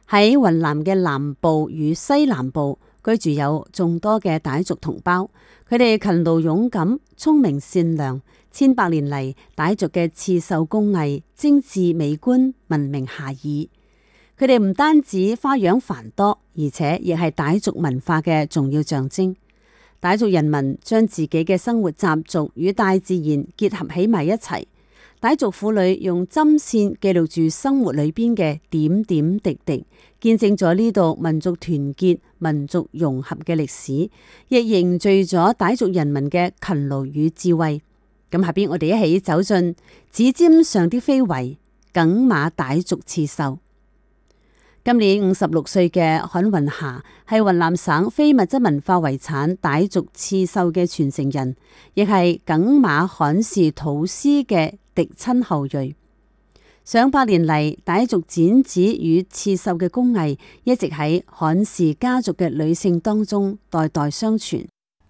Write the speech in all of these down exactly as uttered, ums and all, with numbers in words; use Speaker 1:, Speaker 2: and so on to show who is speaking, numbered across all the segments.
Speaker 1: 喺雲南嘅南部與西南部居住有眾多嘅傣族同胞，佢哋勤勞勇敢、聰明善良。千百年嚟，傣族嘅刺繡工藝精緻美觀，聞名遐邇。佢哋唔單止花樣繁多，而且亦係傣族文化嘅重要象徵。傣族人民將自己嘅生活習俗與大自然結合起埋一齊。傣族婦女用針線記錄住生活裏邊嘅點點滴滴，見證咗呢度民族團結、民族融合嘅歷史，亦凝聚咗傣族人民嘅勤勞與智慧。咁下邊我哋一起走進指尖上的非遺耿馬傣族刺繡。今年五十六歲嘅韓雲霞係雲南省非物質文化遺產傣族刺繡嘅傳承人，亦係耿馬韓氏土司嘅嫡親後裔。上百年嚟，傣族剪紙與刺繡嘅工藝一直喺韓氏家族嘅女性當中代代相傳。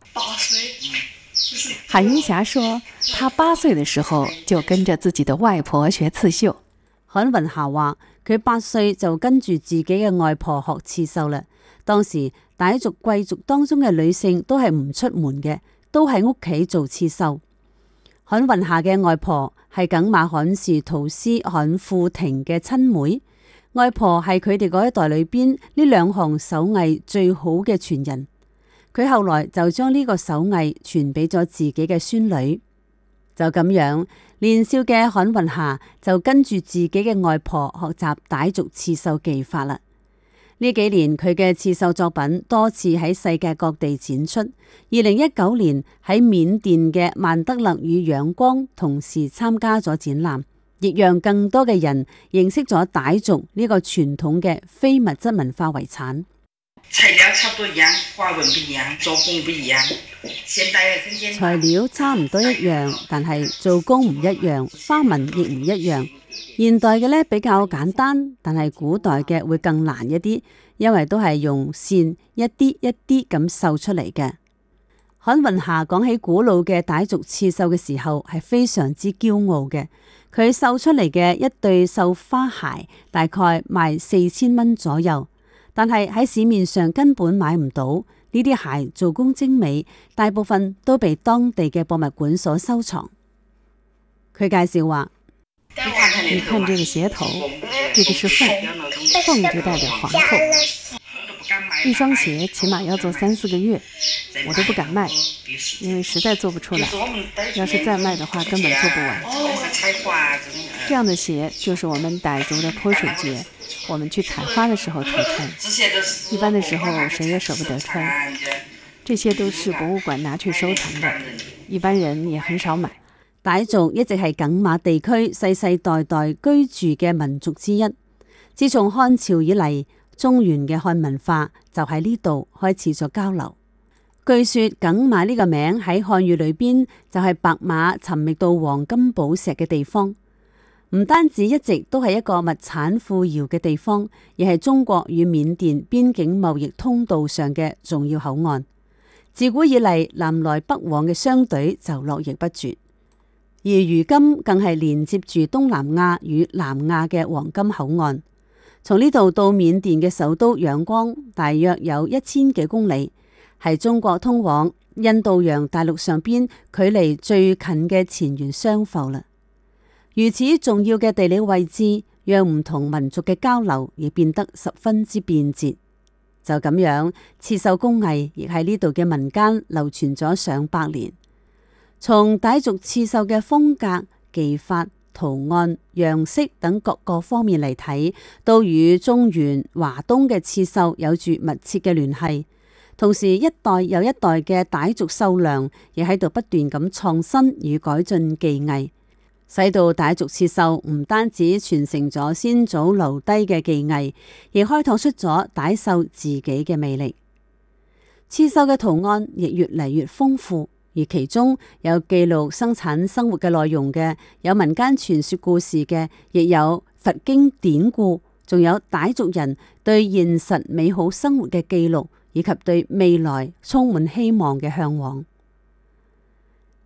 Speaker 2: 韓雲霞說，她八歲的時候就跟着自己的外婆學刺繡。
Speaker 1: 韓雲霞話，佢八歲就跟住自己嘅外婆學刺繡啦。當時傣族貴族當中嘅女性都係唔出門嘅，都喺屋企做刺繡。韓雲霞嘅外婆係耿馬韓氏土司韓富亭嘅親妹，外婆係佢哋嗰一代裏邊呢兩項手藝最好嘅傳人。佢後來就將呢個手藝傳俾咗自己嘅孫女。就咁樣，年少嘅韓雲霞就跟住自己嘅外婆學習傣族刺繡技法啦。呢幾年佢嘅刺繡作品多次喺世界各地展出。二零一九年喺緬甸嘅曼德勒與仰光同時參加咗展覽，亦讓更多嘅人認識咗傣族呢個傳統嘅非物質文化遺產。
Speaker 3: 材料差不多一樣，花紋不一樣，做工不一樣。現代嘅
Speaker 1: 材料差唔多一樣，但係做工唔一樣，花紋亦唔一樣。現代嘅咧比較簡單，但係古代嘅會更難一啲，因為都係用線一啲一啲咁繡出嚟嘅。韓雲霞講起古老嘅傣族刺繡嘅時候，係非常之驕傲嘅。佢繡出嚟嘅一對繡花鞋，大概賣四千蚊左右。但係喺市面上根本買唔到呢啲鞋，做工精美，大部分都被當地嘅博物館所收藏。佢介紹話：
Speaker 2: 你看這個鞋頭，這個是鳳，鳳就代表皇後。一雙鞋起碼要做三四個月，我都不敢賣，因為實在做不出來。要是再賣的話，根本做不完。這樣的鞋就是我們傣族的潑水節，我們去採花的時候才穿，一般的時候誰也捨不得穿。這些都是博物館拿去收藏的，一般人也很少買。
Speaker 1: 傣族一直係耿馬地區世世代代居住嘅民族之一。自從漢朝以嚟，中原嘅漢文化就喺呢度開始咗交流。據說耿馬呢個名喺漢語裏邊就係白馬尋覓到黃金寶石嘅地方。唔單止一直都係一個物產富饒嘅地方，亦係中國與緬甸邊境貿易通道上嘅重要口岸。自古以嚟，南來北往嘅商隊就絡繹不絕，而如今更係連接住東南亞與南亞嘅黃金口岸。從呢度到緬甸嘅首都仰光，大約有一千幾公里，係中國通往印度洋大陸上邊距離最近嘅前沿商埠啦。如此重要嘅地理位置，讓唔同民族嘅交流亦變得十分之便捷。就咁樣，刺繡工藝亦喺呢度嘅民間流傳咗上百年。從傣族刺繡嘅風格、技法、圖案、樣式等各個方面嚟睇，都與中原華東嘅刺繡有住密切嘅聯繫。同時，一代又一代嘅傣族繡娘亦喺度不斷咁創新與改進技藝，使到傣族刺繡唔單止傳承咗先祖留低嘅技藝，亦開拓出咗傣繡自己嘅魅力。刺繡嘅圖案亦越嚟越豐富。而其中有記錄生產生活嘅內容嘅，有民間傳說故事嘅，亦有佛經典故，仲有傣族人對現實美好生活嘅記錄，以及對未來充滿希望嘅向往。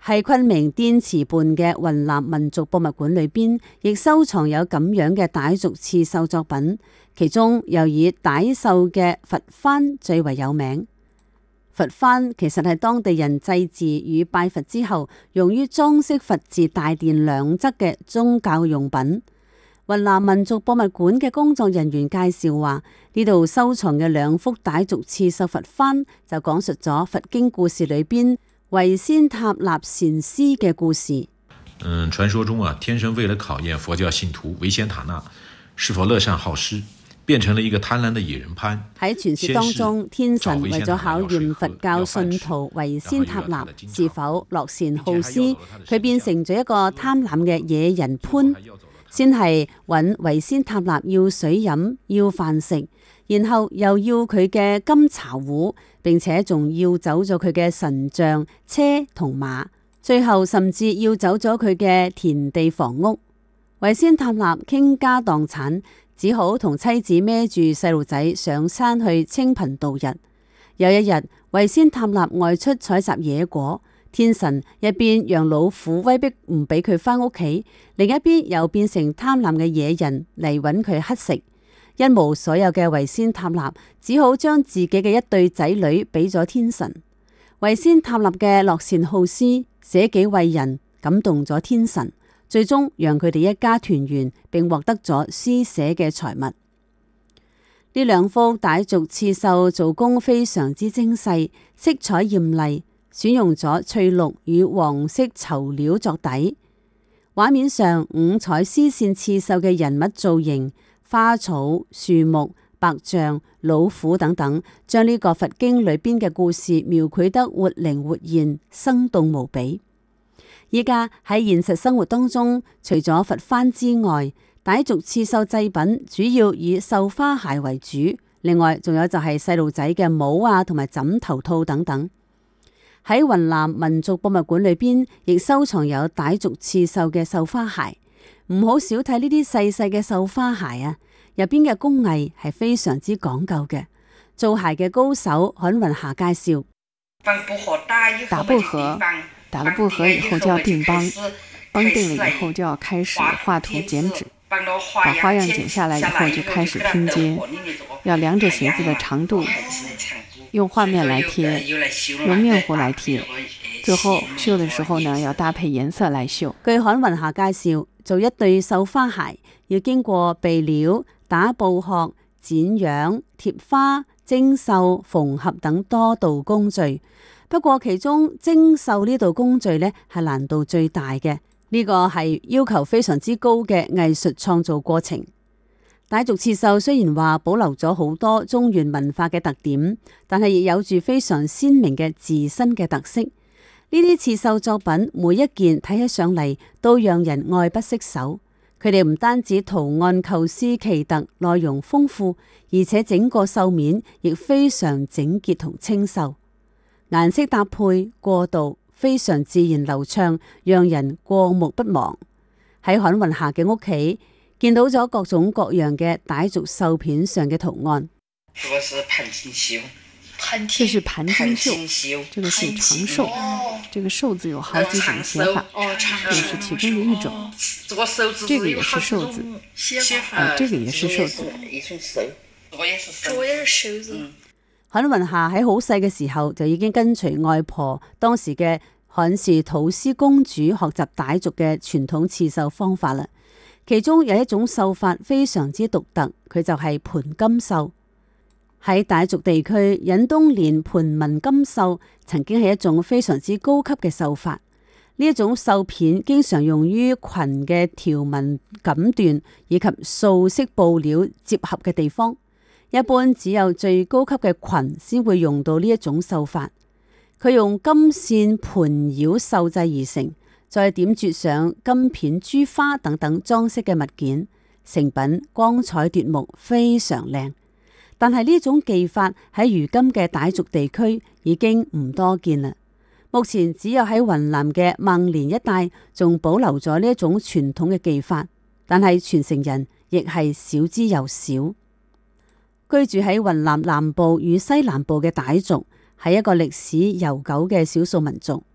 Speaker 1: 喺昆明滇池畔嘅雲南民族博物館裏邊，亦收藏有咁樣嘅傣族刺繡作品，其中又以傣繡嘅佛幡最為有名。佛幡其實係當地人祭祀與拜佛之後，用於裝飾佛寺大殿兩側嘅宗教用品。雲南民族博物館嘅工作人員介紹話，呢度收藏嘅兩幅傣族刺繡佛幡就講述咗佛經故事裏邊維仙塔納禪師嘅故事。
Speaker 4: 嗯，傳說中啊，天神為了考驗佛教信徒維仙塔納是否樂善好施，變成了一個貪婪的野人潘。
Speaker 1: 喺傳說當中，天神為咗考驗佛教信徒維仙塔納是否樂善好施，佢變成咗一個貪婪嘅野人潘，先係揾維仙塔納要水飲、要飯食，然後又要佢嘅金茶壺，並且仲要走咗佢嘅神像、車同馬，最後甚至要走咗佢嘅田地房屋。維仙塔納傾家蕩產，只好同妻子孭住細路仔上山去清貧度日。有一日，維仙塔納外出採集野果，天神一邊讓老虎威逼唔俾佢返屋企，另一邊又變成貪婪嘅野人嚟揾佢乞食。一無所有嘅維仙塔納只好將自己嘅一對仔女俾咗天神。維仙塔納嘅樂善好施、捨己為人，感動咗天神，最終讓佢哋一家團圓，並獲得咗施捨嘅財物。呢兩幅傣族刺繡做工非常之精細，色彩艷麗，選用咗翠綠與黃色綢料作底。畫面上五彩絲線刺繡嘅人物造型、花草、樹木、白象、老虎等等，將呢個佛經裏邊嘅故事描繪得活靈活現、生動無比。依家喺現實生活當中，除咗佛幡之外，傣族刺繡製品主要以繡花鞋為主，另外仲有就係細路仔嘅帽啊，同埋枕頭套等等。喺雲南民族博物館裏邊，亦收藏有傣族刺繡嘅繡花鞋。唔好少睇呢啲細細嘅繡花鞋啊，入邊嘅工藝係非常之講究嘅。做鞋嘅高手韓雲霞介紹：
Speaker 2: 打布盒，打了布盒以後就要定幫，幫定了以後就要開始畫圖剪紙，把花樣剪下來以後就開始拼接，要量着鞋子的長度，用畫面來貼，用面糊來貼，最後繡的時候呢，要搭配顏色來繡。
Speaker 1: 據韓雲霞介紹，做一對繡花鞋要經過備料、打布殼、剪樣、貼花、精繡、縫合等多道工序。不過其中精繡呢道工序呢係難度最大嘅，呢個係要求非常之高嘅藝術創造過程。傣族刺繡雖然話保留咗好多中原文化嘅特點，但係亦有住非常鮮明嘅自身嘅特色。呢啲刺繡作品每一件睇起上嚟都讓人愛不釋手。佢哋唔單止圖案構思奇特、內容豐富，而且整個繡面亦非常整潔同清秀，顏色搭配過渡非常自然流暢，讓人過目不忘。喺韓雲霞嘅屋企，見到咗各種各樣嘅傣族繡片上嘅圖案。
Speaker 3: 這是盤青繡，
Speaker 2: 這是盤青繡，這個是長壽，這個壽字有好幾種寫法，這個是其中的一種。這個也是壽字，啊，這個也是壽字。
Speaker 3: 我也是壽字。
Speaker 1: 韓雲霞喺好細嘅時候就已經跟隨外婆當時嘅漢氏土司公主學習傣族嘅傳統刺繡方法啦。其中有一種繡法非常之獨特，佢就係盤金繡。喺傣族地區，引東連盤紋金繡曾經係一種非常之高級嘅繡法。呢一種繡片經常用於裙嘅條紋錦緞以及素色布料接合嘅地方。一般只有最高級嘅裙先會用到呢一種繡法。佢用金線盤繞繡製而成，再點綴上金片、珠花等等裝飾嘅物件，成品光彩奪目，非常靚。但係呢種技法喺如今嘅傣族地區已經唔多見啦。目前只有喺雲南嘅孟連一帶仲保留咗呢一種傳統嘅技法，但係傳承人亦係少之又少。居住喺雲南南部與西南部嘅傣族係一個歷史悠久嘅少數民族。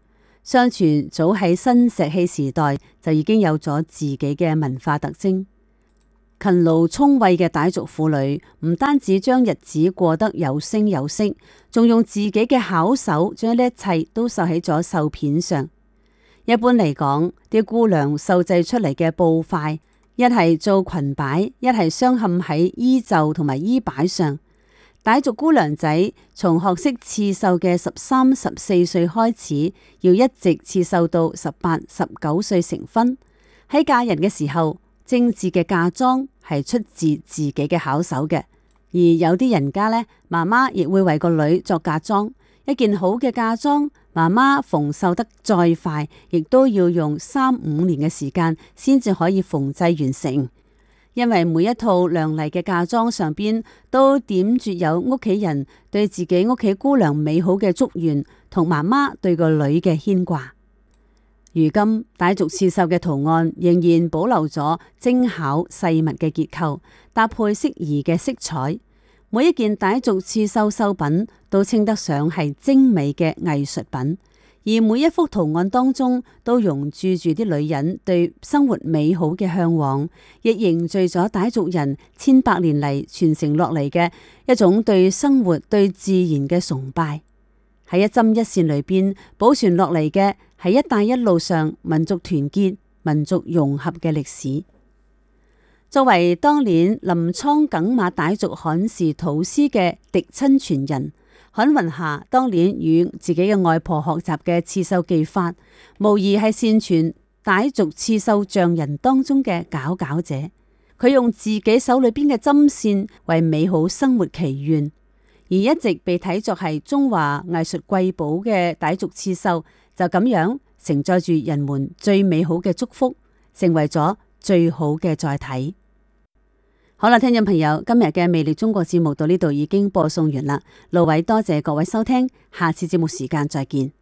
Speaker 1: 相傳早喺新石器時代就已經有咗自己嘅文化特徵。勤勞聰慧嘅傣族婦女唔單止將日子過得有聲有色，仲用自己嘅巧手將呢一切都繡喺咗繡片上。一般嚟講，啲姑娘繡製出嚟嘅布塊，一係做裙擺，一係鑲嵌喺衣袖同埋衣擺上。傣族姑娘仔從學識刺繡嘅十三、十四歲開始，要一直刺繡到十八、十九歲成婚。喺嫁人嘅時候，精緻嘅嫁妝係出自自己嘅巧手嘅。而有啲人家呢，媽媽亦會為個女作嫁妝。一件好嘅嫁妝，媽媽縫繡得再快，亦都要用三五年嘅時間先至可以縫製完成。因為每一套亮麗嘅嫁妝上邊都點綴有屋企人對自己屋企姑娘美好嘅祝願，同媽媽對個女嘅牽掛。如今傣族刺繡嘅圖案仍然保留咗精巧細密嘅結構，搭配適宜嘅色彩。每一件傣族刺繡繡品都稱得上係精美嘅藝術品。而每一幅圖案當中都融注住啲女人對生活美好嘅向往，亦凝聚咗傣族人千百年嚟傳承落嚟嘅一種對生活、對自然嘅崇拜。喺一針一線裏邊保存落嚟嘅係一帶一路上民族團結、民族融合嘅歷史。作為當年臨滄耿馬傣族罕氏土司嘅嫡親傳人，許雲霞當年與自己嘅外婆學習嘅刺繡技法，無疑係擅傳傣族刺繡匠人當中嘅佼佼者。佢用自己手裏邊嘅針線為美好生活祈願，而一直被睇作係中華藝術瑰寶嘅傣族刺繡，就咁樣承載住人們最美好嘅祝福，成為咗最好嘅載體。好啦，聽眾朋友，今日嘅魅力中國節目到呢度已經播送完啦。盧偉多謝各位收聽，下次節目時間再見。